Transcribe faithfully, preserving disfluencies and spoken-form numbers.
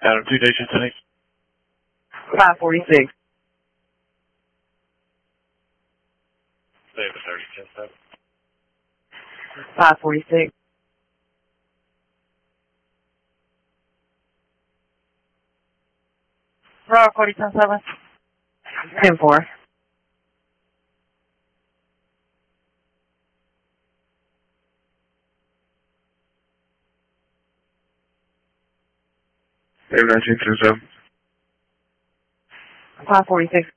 Adam two, Station ten eight. five forty-six. Save the thirty, ten seven. five forty-six. Bravo forty, ten seven. ten four. Save nineteen, ten seven. five forty-six.